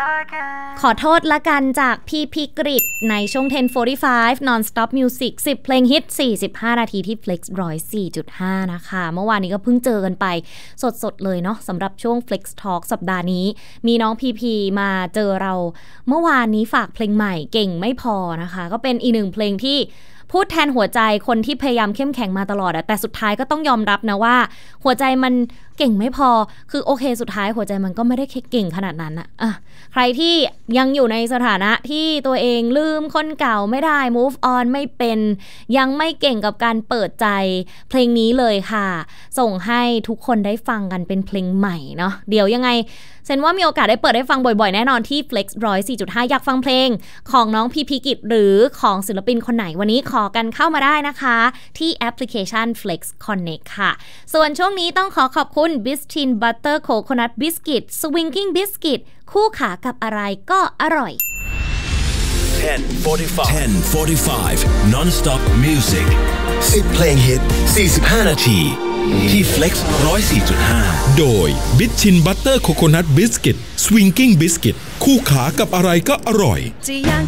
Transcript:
ขอโทษละกันจากพี่พิกฤตในช่วง 10:45 Non-Stop Music 10 เพลงฮิต 45 นาทีที่ Flex 104.5 นะคะเมื่อวานนี้ก็เพิ่งเจอกันไปสดๆเลยเนาะสำหรับช่วง Flex Talk สัปดาห์นี้มีน้องพีมาเจอเราเมื่อวานนี้ฝากเพลงใหม่เก่งไม่พอนะคะก็เป็นอีกหนึ่งเพลงที่พูดแทนหัวใจคนที่พยายามเข้มแข็งมาตลอดแต่สุดท้ายก็ต้องยอมรับนะว่าหัวใจมันเก่งไม่พอคือโอเคสุดท้ายหัวใจมันก็ไม่ได้เก่งขนาดนั้นอะใครที่ยังอยู่ในสถานะที่ตัวเองลืมคนเก่าไม่ได้ move on ไม่เป็นยังไม่เก่งกับการเปิดใจเพลงนี้เลยค่ะส่งให้ทุกคนได้ฟังกันเป็นเพลงใหม่เนาะเดี๋ยวยังไงเซนว่ามีโอกาสได้เปิดให้ฟังบ่อยๆแน่นอนที่ Flex 104.5 อยากฟังเพลงของน้องพีกิจหรือของศิลปินคนไหนวันนี้ขอกันเข้ามาได้นะคะที่แอปพลิเคชัน Flex Connect ค่ะส่วนช่วงนี้ต้องขอขอบคุณ Bistin Butter Coconut Biscuit Swinging Biscuit คู่ขากับอะไรก็อร่อย 10:45 Non-Stop Music 10 เพลงฮิต 45 นาทีที่ Flex 104.5 โดย Bistin Butter Coconut Biscuit Swinging Biscuit คู่ขากับอะไรก็อร่อย